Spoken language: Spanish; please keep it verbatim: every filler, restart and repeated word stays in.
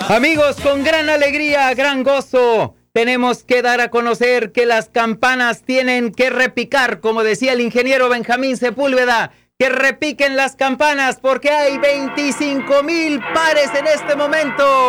Amigos, con gran alegría, gran gozo, tenemos que dar a conocer que las campanas tienen que repicar, como decía el ingeniero Benjamín Sepúlveda, que repiquen las campanas porque hay veinticinco mil pares en este momento.